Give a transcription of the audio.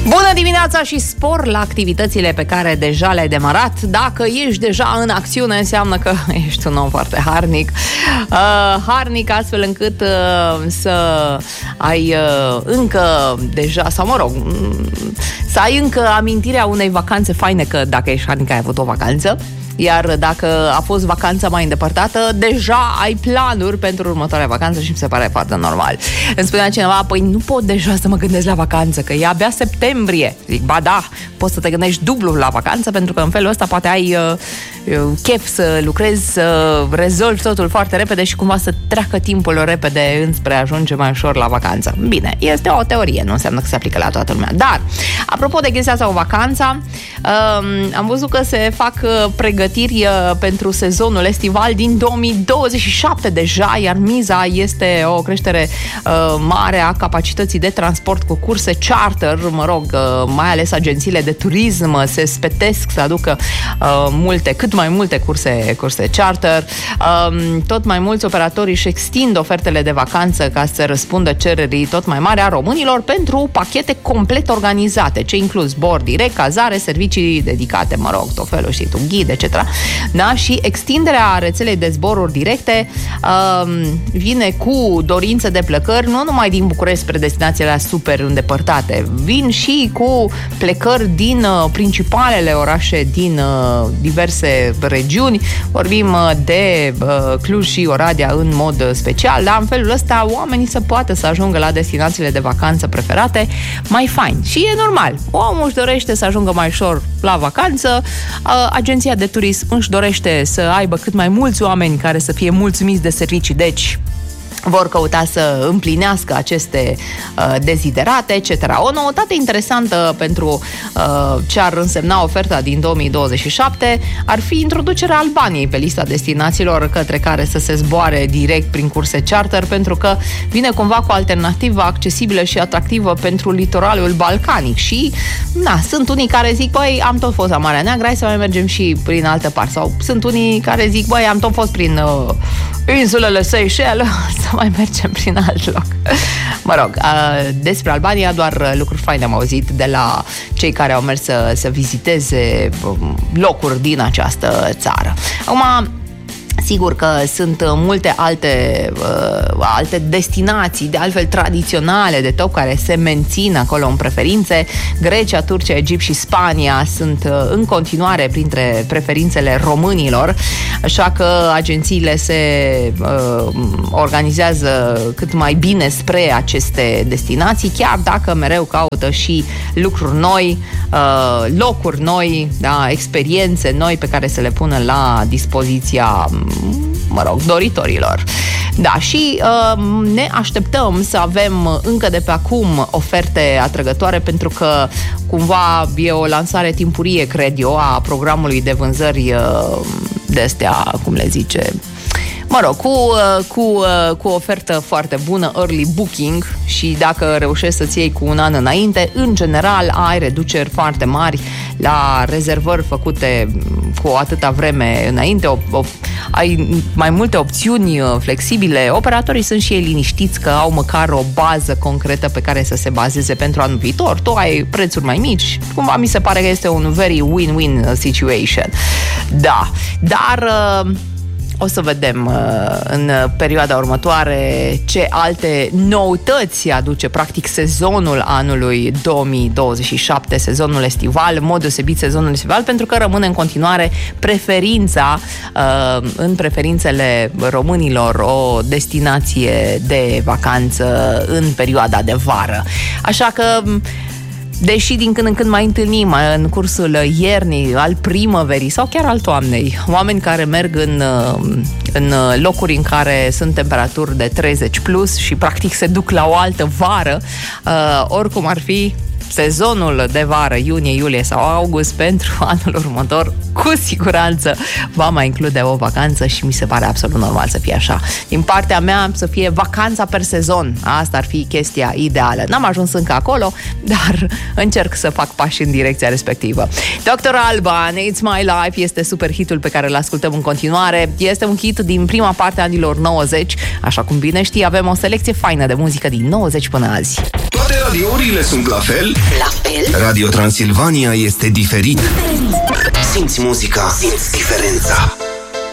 Bună dimineața și spor la activitățile pe care deja le-ai demarat. Dacă ești deja în acțiune, înseamnă că ești un om foarte harnic. Harnic astfel încât să ai încă deja, sau mă rog, să ai încă amintirea unei vacanțe faine, că dacă ești harnic ai avut o vacanță. Iar dacă a fost vacanța mai îndepărtată, deja ai planuri pentru următoarea vacanță și mi se pare foarte normal. Îmi spunea cineva, păi nu pot deja să mă gândesc la vacanță, că e abia septembrie. Zic, ba da, poți să te gândești dublu la vacanță, pentru că în felul ăsta poate ai chef să lucrezi, să rezolvi totul foarte repede și cumva să treacă timpul repede înspre a ajunge mai ușor la vacanță. Bine, este o teorie, nu înseamnă că se aplică la toată lumea. Dar, apropo de chestia asta cu vacanța, am văzut că se fac pregătiri pentru sezonul estival din 2027 deja, iar miza este o creștere mare a capacității de transport cu curse charter, mă rog, mai ales agențiile de turism se spetesc să aducă cât mai multe curse charter. Tot mai mulți operatori își extind ofertele de vacanță ca să răspundă cererii tot mai mari a românilor pentru pachete complet organizate, ce includ zbor direct, cazare, servicii dedicate, mă rog, tot felul, știi tu, ghid, etc. Da? Și extinderea rețelei de zboruri directe vine cu dorințe de plecări, nu numai din București spre destinațiile super îndepărtate, vin și cu plecări din principalele orașe din diverse regiuni. Vorbim de Cluj și Oradea în mod special, dar în felul ăsta oamenii să poată să ajungă la destinațiile de vacanță preferate mai fain. Și e normal, omul își dorește să ajungă mai ușor la vacanță, agenția de turism își dorește să aibă cât mai mulți oameni care să fie mulțumiți de servicii, deci vor căuta să împlinească aceste deziderate, etc. O noutate interesantă pentru ce ar însemna oferta din 2027 ar fi introducerea Albaniei pe lista destinațiilor către care să se zboare direct prin curse charter, pentru că vine cumva cu o alternativă accesibilă și atractivă pentru litoralul balcanic. Și sunt unii care zic, băi, am tot fost la Marea Neagră, hai să mai mergem și prin altă parte. Sau sunt unii care zic, băi, am tot fost prin insulele Seychelles, să mai mergem prin alt loc. Mă rog, despre Albania doar lucruri faine am auzit de la cei care au mers să viziteze locuri din această țară. Acum, sigur că sunt multe alte destinații, de altfel tradiționale, de top, care se mențin acolo în preferințe. Grecia, Turcia, Egipt și Spania sunt în continuare printre preferințele românilor, așa că agențiile se organizează cât mai bine spre aceste destinații, chiar dacă mereu caută și lucruri noi, locuri noi, da, experiențe noi pe care să le pună la dispoziția, mă rog, doritorilor. Da, și ne așteptăm să avem încă de pe acum oferte atrăgătoare, pentru că cumva e o lansare timpurie, cred eu, a programului de vânzări de astea, cum le zice, mă rog, cu o ofertă foarte bună, early booking, și dacă reușești să-ți iei cu un an înainte, în general ai reduceri foarte mari la rezervări făcute cu atâta vreme înainte, ai mai multe opțiuni flexibile, operatorii sunt și ei liniștiți că au măcar o bază concretă pe care să se bazeze pentru anul viitor. Tu ai prețuri mai mici, cumva mi se pare că este un very win-win situation. Da, dar o să vedem în perioada următoare ce alte noutăți aduce practic sezonul anului 2027, sezonul estival, în mod deosebit sezonul estival, pentru că rămâne în continuare preferința, în preferințele românilor, o destinație de vacanță în perioada de vară. Așa că, deși din când în când mai întâlnim în cursul iernii, al primăverii sau chiar al toamnei oameni care merg în locuri în care sunt temperaturi de 30 plus și practic se duc la o altă vară, oricum ar fi, sezonul de vară, iunie, iulie sau august pentru anul următor cu siguranță va mai include o vacanță și mi se pare absolut normal să fie așa. Din partea mea, să fie vacanța per sezon. Asta ar fi chestia ideală. N-am ajuns încă acolo, dar încerc să fac pași în direcția respectivă. Dr. Alban, It's My Life, este super hitul pe care îl ascultăm în continuare. Este un hit din prima parte a anilor 90. Așa cum bine știi, avem o selecție faină de muzică din 90 până azi. Toate radiourile sunt la fel? La fel? Radio Transilvania este diferit. Simți muzica, simți diferența.